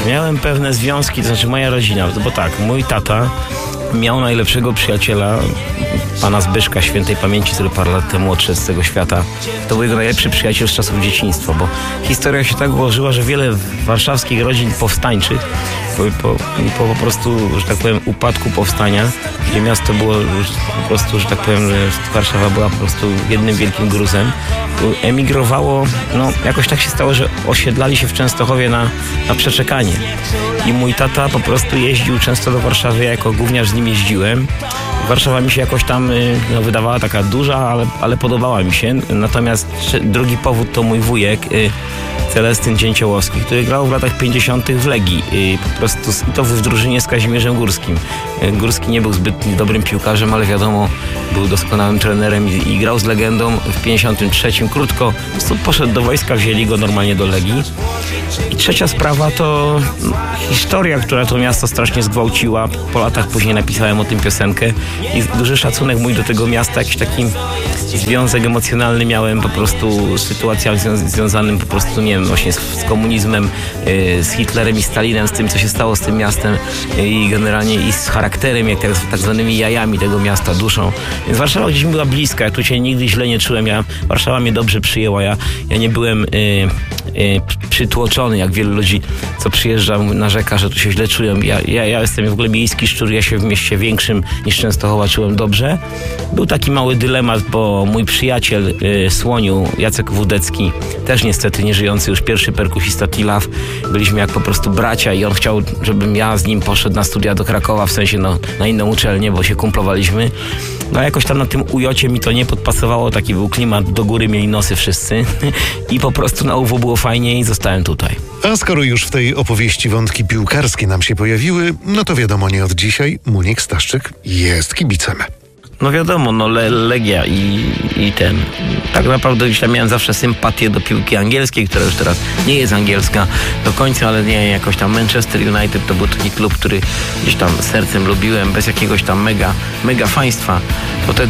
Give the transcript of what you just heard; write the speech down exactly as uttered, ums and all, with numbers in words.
miałem pewne związki, to znaczy moja rodzina, bo tak, mój tata miał najlepszego przyjaciela, pana Zbyszka, świętej pamięci, który parę lat temu odszedł z tego świata. To był jego najlepszy przyjaciel z czasów dzieciństwa, bo historia się tak ułożyła, że wiele warszawskich rodzin powstańczych po, po, po, po prostu, że tak powiem, upadku powstania, gdzie miasto było już po prostu, że tak powiem, że Warszawa była po prostu jednym wielkim gruzem, emigrowało, no jakoś tak się stało, że osiedlali się w Częstochowie na, na przeczekanie. I mój tata po prostu jeździł często do Warszawy, ja jako gówniarz z nim jeździłem. Warszawa mi się jakoś tam no, wydawała taka duża, ale, ale podobała mi się. Natomiast drugi powód to mój wujek, Celestyn Dzięciołowski, który grał w latach pięćdziesiątych w Legii. Po prostu i to w drużynie z Kazimierzem Górskim. Górski nie był zbyt dobrym piłkarzem, ale wiadomo, był doskonałym trenerem i, i grał z Legendą w pięćdziesiątym trzecim. Krótko po prostu poszedł do wojska, wzięli go normalnie do Legii. I trzecia sprawa to no, historia, która to miasto strasznie zgwałciła. Po latach później napisałem o tym piosenkę i duży szacunek mój do tego miasta, jakiś taki związek emocjonalny miałem po prostu z sytuacjami zwią- związanym po prostu, nie wiem, właśnie z, z komunizmem, yy, z Hitlerem i Stalinem, z tym, co się stało z tym miastem yy, i generalnie i z charakterem, jak tak, tak zwanymi jajami tego miasta, duszą. Więc Warszawa gdzieś mi była bliska, ja tu się nigdy źle nie czułem, ja, Warszawa mnie dobrze przyjęła, ja, ja nie byłem yy, yy, przytłoczony, jak wielu ludzi, co przyjeżdża, narzeka, że tu się źle czują. Ja, ja, ja jestem w ogóle miejski szczur, ja się w mieście większym niż Częstochowa czułem dobrze. Był taki mały dylemat, bo mój przyjaciel y, Słoniu, Jacek Wódecki, też niestety nieżyjący już pierwszy perkusista Tilaw, byliśmy jak po prostu bracia i on chciał, żebym ja z nim poszedł na studia do Krakowa, w sensie no, na inną uczelnię, bo się kumplowaliśmy. No jakoś tam na tym ujocie mi to nie podpasowało, taki był klimat, do góry mieli nosy wszyscy i po prostu na U W było fajnie i zostałem tutaj. A skoro już w tej opowieści wątki piłkarskie nam się pojawiły, no to wiadomo, nie od dzisiaj Muniek Staszczyk jest kibicem. No wiadomo, no Le- Legia i, i ten. Tak naprawdę gdzieś tam miałem zawsze sympatię do piłki angielskiej, która już teraz nie jest angielska do końca, ale nie, jakoś tam Manchester United to był taki klub, który gdzieś tam sercem lubiłem, bez jakiegoś tam mega, mega faństwa. To te